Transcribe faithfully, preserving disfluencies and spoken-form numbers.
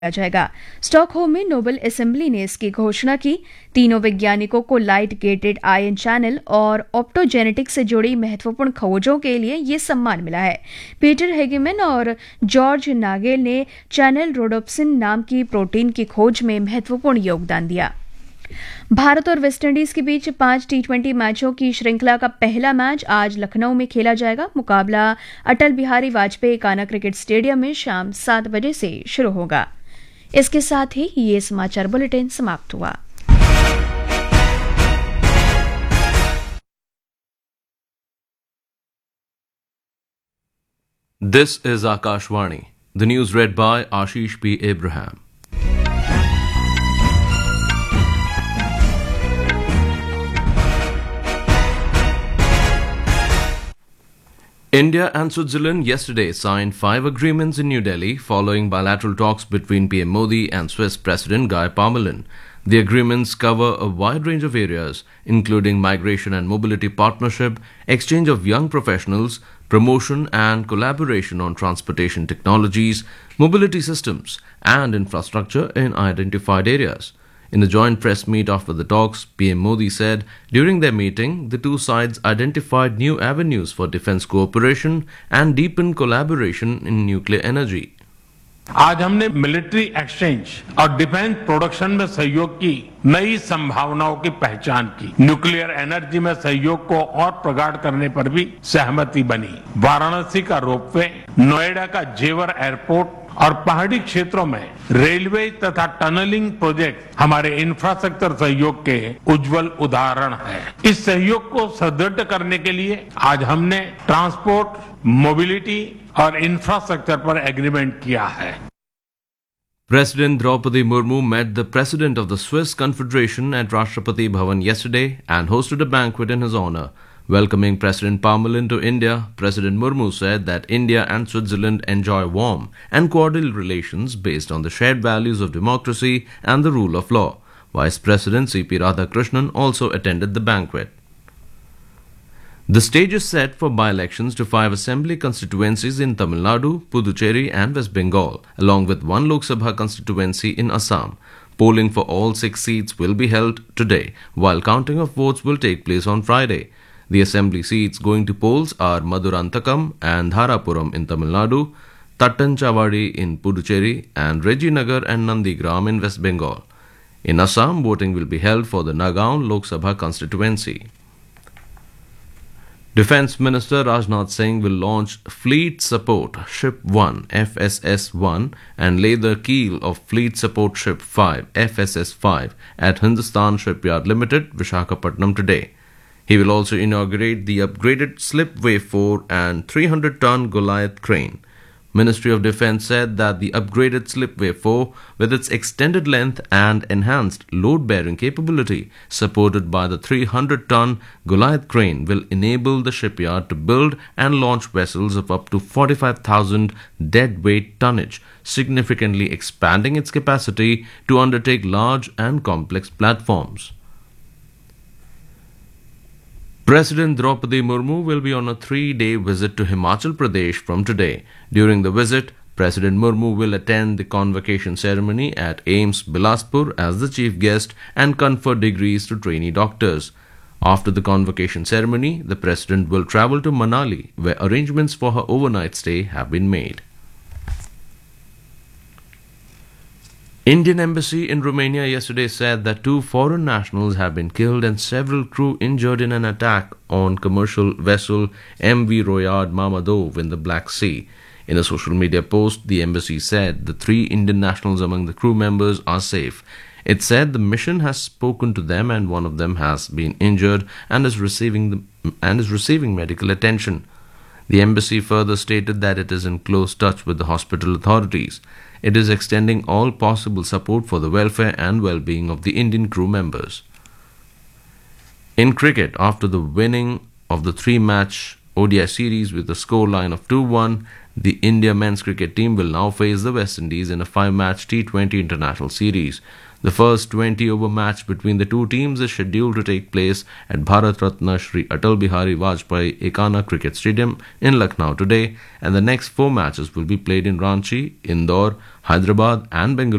किया जाएगा। स्टॉकहोम में नोबेल असेंबली ने इसकी घोषणा की। तीनों वैज्ञानिकों को लाइट गेटेड आयन चैनल और ऑप्टोजेनेटिक्स से जुड़ी महत्वपूर्ण खोजों के लिए ये सम्मान मिला है। पीटर हेगेमैन और जॉर्ज नागेल ने चैनल रोडोप्सिन नाम की प्रोटीन की खोज में महत्वपूर्ण योगदान दिया। भारत और वेस्टइंडीज के बीच पांच टी ट्वेंटी मैचों की श्रृंखला का पहला मैच आज लखनऊ में खेला जाएगा। मुकाबला अटल बिहारी वाजपेयी काना क्रिकेट स्टेडियम में शाम सात बजे से शुरू होगा। इसके साथ ही ये समाचार बुलेटिन समाप्त हुआ। This is Akashvani. The news read by Ashish P. Abraham. India and Switzerland yesterday signed five agreements in New Delhi following bilateral talks between P M Modi and Swiss President Guy Parmelin. The agreements cover a wide range of areas, including migration and mobility partnership, exchange of young professionals, promotion and collaboration on transportation technologies, mobility systems, and infrastructure in identified areas. In a joint press meet after the talks, P M Modi said during their meeting, the two sides identified new avenues for defense cooperation and deepened collaboration in nuclear energy. आज हमने military exchange और defence production में सहयोग की नई संभावनाओं की पहचान की। न्यूक्लियर एनर्जी में सहयोग को और प्रगाढ़ करने पर भी सहमति बनी। वाराणसी का रोपवे, नोएडा का जेवर एयरपोर्ट और पहाड़ी क्षेत्रों में रेलवे तथा टनलिंग प्रोजेक्ट हमारे इंफ्रास्ट्रक्चर सहयोग के उज्जवल उदाहरण हैं। इस सहयोग को सुदृढ़ करने के लिए आज हमने ट्रांसपोर्ट, मोबिलिटी और इंफ्रास्ट्रक्चर पर एग्रीमेंट किया है। President Draupadi Murmu met the President of the Swiss Confederation at Rashtrapati Bhavan yesterday and hosted a banquet in his honor. Welcoming President Parmelin to India, President Murmu said that India and Switzerland enjoy warm and cordial relations based on the shared values of democracy and the rule of law. Vice President C P Radhakrishnan also attended the banquet. The stage is set for by-elections to five assembly constituencies in Tamil Nadu, Puducherry and West Bengal, along with one Lok Sabha constituency in Assam. Polling for all six seats will be held today, while counting of votes will take place on Friday. The assembly seats going to polls are Madurantakam and Dharapuram in Tamil Nadu, Tattanchavadi in Puducherry, and Rejinagar and Nandigram in West Bengal. In Assam, voting will be held for the Nagaon Lok Sabha constituency. Defence Minister Rajnath Singh will launch Fleet Support Ship one F S S one and lay the keel of Fleet Support Ship five F S S five at Hindustan Shipyard Limited, Visakhapatnam today. He will also inaugurate the upgraded Slipway four and three hundred ton Goliath crane. Ministry of Defence said that the upgraded Slipway four, with its extended length and enhanced load-bearing capability, supported by the three hundred ton Goliath crane, will enable the shipyard to build and launch vessels of up to forty-five thousand deadweight tonnage, significantly expanding its capacity to undertake large and complex platforms. President Draupadi Murmu will be on a three-day visit to Himachal Pradesh from today. During the visit, President Murmu will attend the convocation ceremony at AIIMS Bilaspur as the chief guest and confer degrees to trainee doctors. After the convocation ceremony, the President will travel to Manali, where arrangements for her overnight stay have been made. Indian Embassy in Romania yesterday said that two foreign nationals have been killed and several crew injured in an attack on commercial vessel M V Royad Mamadov in the Black Sea. In a social media post, the embassy said the three Indian nationals among the crew members are safe. It said the mission has spoken to them and one of them has been injured and is receiving the, and is receiving medical attention. The embassy further stated that it is in close touch with the hospital authorities. It is extending all possible support for the welfare and well-being of the Indian crew members. In cricket, after the winning of the three-match O D I series with a scoreline of two one. The India men's cricket team will now face the West Indies in a five-match T twenty international series. The first twenty-over match between the two teams is scheduled to take place at Bharat Ratna Shri Atal Bihari Vajpayee Ekana Cricket Stadium in Lucknow today, and the next four matches will be played in Ranchi, Indore, Hyderabad and Bengaluru